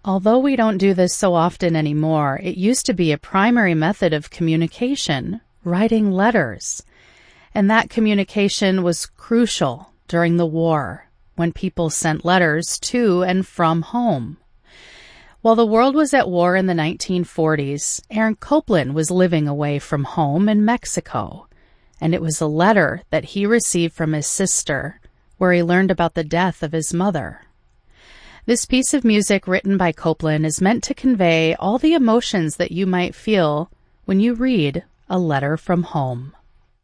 Although we don't do this so often anymore, it used to be a primary method of communication, writing letters. And that communication was crucial during the war, when people sent letters to and from home. While the world was at war in the 1940s, Aaron Copland was living away from home in Mexico, and it was a letter that he received from his sister, where he learned about the death of his mother. This piece of music written by Copland is meant to convey all the emotions that you might feel when you read A Letter from Home.